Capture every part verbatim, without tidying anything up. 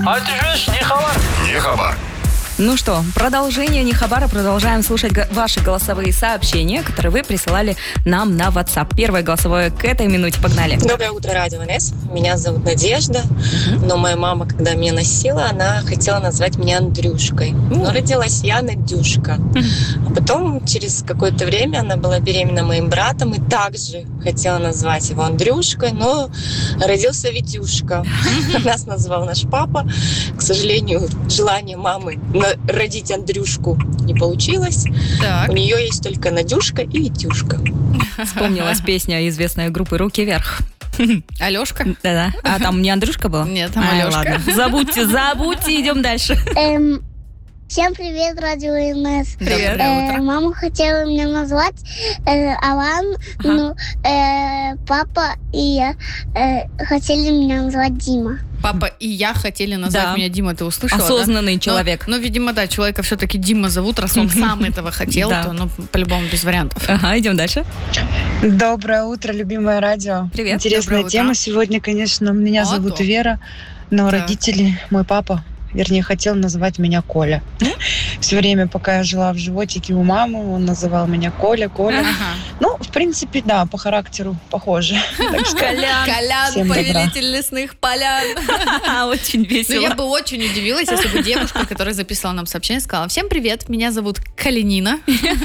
А ты же не хабар. Не хабар. Ну что, продолжение Нехабара. Продолжаем слушать г- ваши голосовые сообщения, которые вы присылали нам на WhatsApp. Первое голосовое к этой минуте. Погнали. Доброе утро, Радио эн эс. Меня зовут Надежда. Uh-huh. Но моя мама, когда меня носила, она хотела назвать меня Андрюшкой. Uh-huh. Но родилась я Надюшка. Uh-huh. А потом, через какое-то время, она была беременна моим братом и также хотела назвать его Андрюшкой, но родился Витюшка. Uh-huh. Нас назвал наш папа. К сожалению, желание мамы родить Андрюшку не получилось. Так. У нее есть только Надюшка и Витюшка. Вспомнилась песня известной группы «Руки вверх». Алёшка? Да-да. А там не Андрюшка был? Нет, там Ай, Алёшка. Ладно. Забудьте, забудьте, идем дальше. Эм, всем привет, Радио эн эс. Привет. Э, мама хотела меня назвать э, Алан, ага. но э, папа и я э, хотели меня назвать Дима. Папа и я хотели назвать да. меня Дима, ты услышала? Осознанный да? человек. Но, но, видимо, да, человека все-таки Дима зовут, раз он сам этого хотел, да. то, ну, по-любому, без вариантов. Ага, идем дальше. Доброе утро, любимое радио. Привет. Интересная тема сегодня, конечно. Меня а зовут то. Вера, но да. родители, мой папа, вернее, хотел называть меня Коля. Все время, пока я жила в животике у мамы, он называл меня Коля, Коля. Ага. Ну, в принципе, да, по характеру похоже. Колян, Колян, повелитель лесных полян. Очень весело. Ну, я бы очень удивилась, если бы девушка, которая записала нам сообщение, сказала: всем привет, меня зовут Калинина.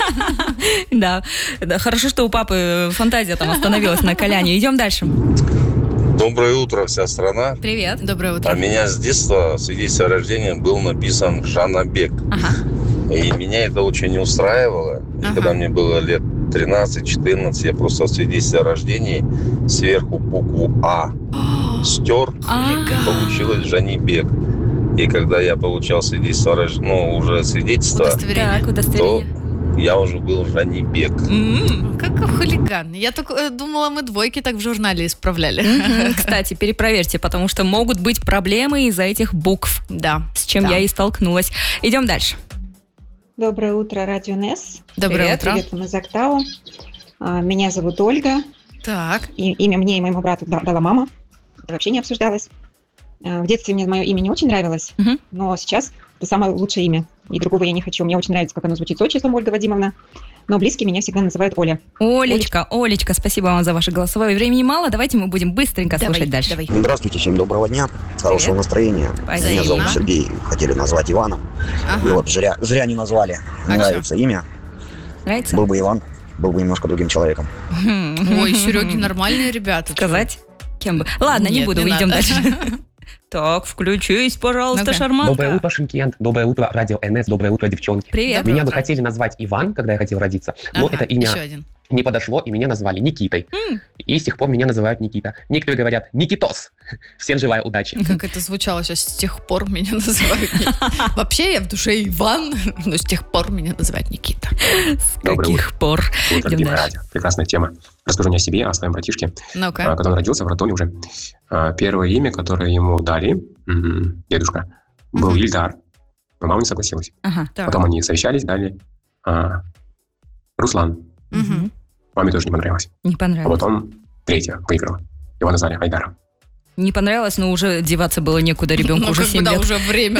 Да, хорошо, что у папы фантазия там остановилась на Коляне. Идем дальше. Доброе утро, вся страна. Привет. Доброе утро. А меня с детства в свидетельстве о рождении был написан Жанабек. Ага. И меня это очень не устраивало. И ага. когда мне было лет тринадцать-четырнадцать, я просто в свидетельстве о рождении сверху букву А стер, и получилось Жанибек. И когда я получал свидетельство о рождении, ну, уже свидетельство, так, то я уже был Жанибек. Mm-hmm. Какой хулиган. Я только думала, мы двойки так в журнале исправляли. Mm-hmm. Кстати, перепроверьте, потому что могут быть проблемы из-за этих букв. Да. С чем да. я и столкнулась. Идем дальше. Доброе утро, Радио эн эс. Доброе Привет. утро. Привет вам из Актау. Меня зовут Ольга. Так. И имя мне и моему брату дала мама. Это вообще не обсуждалось. В детстве мне мое имя не очень нравилось, uh-huh. но сейчас это самое лучшее имя. И другого я не хочу. Мне очень нравится, как оно звучит с отчеством, Ольга Вадимовна. Но близкие меня всегда называют Оля. Олечка, Олечка, спасибо вам за ваше голосовое. Времени мало, давайте мы будем быстренько давай, слушать дальше. Давай. Здравствуйте, всем доброго дня, хорошего Привет. настроения. Спасибо. Меня зовут Сергей, хотели назвать Иваном. Ага. И вот зря, зря не назвали. А Нравится имя. Нравится? Был бы Иван, был бы немножко другим человеком. Ой, Сереги нормальные ребята. Сказать? Кем бы? Ладно, не Нет, буду, не идем надо. дальше. Так, включись, пожалуйста, Ну-ка. шарманка. Доброе утро, Шимкент. Доброе утро, Радио эн эс. Доброе утро, девчонки. Привет. Меня бы утро. хотели назвать Иван, когда я хотел родиться, но Ага, это имя еще один. не подошло, и меня назвали Никитой. М. И с тех пор меня называют Никита. Некоторые говорят Никитос. Всем желаю удачи. Как это звучало сейчас, с тех пор меня называют Никита. Вообще я в душе Иван, но с тех пор меня называют Никита. С Доброе каких пор? Утро, Идем любимое дальше. радио. Прекрасная тема. Расскажу не о себе, а о своем братишке. Ну-ка. А, Когда он родился в роддоме уже, а, первое имя, которое ему дали, м, дедушка, был Мгм. Ильдар. Но мама не согласилась. Ага. Так. Потом они совещались, дали а, Руслан. Мгм. Маме тоже не понравилось. Не А понравилось. потом третья выиграла. Его назвали Айдаром. Не понравилось, но уже деваться было некуда, ребенку Ну, уже как бы, семь да, лет. уже время.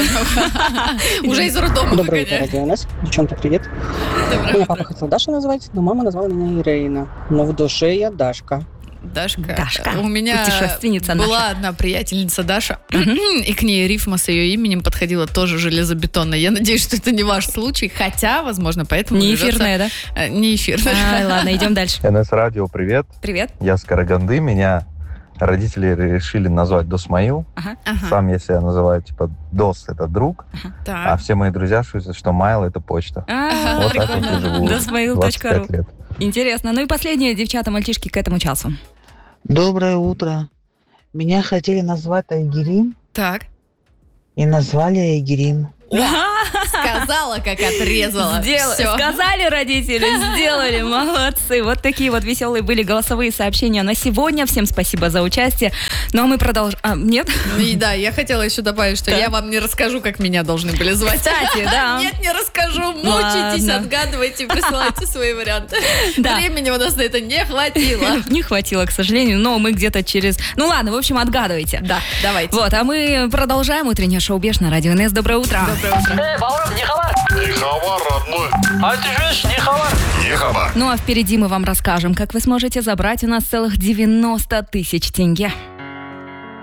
Уже из роддома Доброе утро, выгоняют. Радио эн эс. Девчонки, привет. Доброе Меня утро. папа хотел Даша назвать, но мама назвала меня Ирейна. Но в душе я Дашка. Дашка. Дашка, У меня путешественница наша. была одна приятельница Даша, и к ней рифма с ее именем подходила тоже железобетонная. Я надеюсь, что это не ваш случай, хотя, возможно, поэтому... Не берется- эфирная, да? Э, Не эфирная. Ай, ладно, идем дальше. эн эс Радио, привет. Привет. Я с Караганды. Меня родители решили назвать Досмаил. Ага. Ага. Сам я себя называю, типа, Дос — это друг, а Так. все мои друзья шутят, что Майл — это почта. А, Вот так вот я живу досмаил двадцать точка ру. пять лет. Интересно. Ну и последнее, девчата-мальчишки, к этому часу. Доброе утро. Меня хотели назвать Айгерим Так. и назвали Айгерим. Сказала, как отрезала. Сдел- Всё. Сказали родители, сделали, молодцы. Вот такие вот веселые были голосовые сообщения на сегодня. Всем спасибо за участие. Ну а мы продолжим. А, нет? И да, я хотела еще добавить, что Так. я вам не расскажу, как меня должны были звать. Кстати, да. Нет, не расскажу. Мучитесь, Ладно. отгадывайте, присылайте свои варианты. Да. Времени у нас на это не хватило. Не хватило, к сожалению, но мы где-то через... Ну ладно, в общем, отгадывайте. Да, давайте. Вот, а мы продолжаем утреннее шоу «Беш» на радио эн эс. Доброе утро. Доброе утро. Эй, Бауров, не хабар. Не хабар, родной. А ты видишь, не хабар. Не хабар. Ну а впереди мы вам расскажем, как вы сможете забрать у нас целых девяносто тысяч тенге.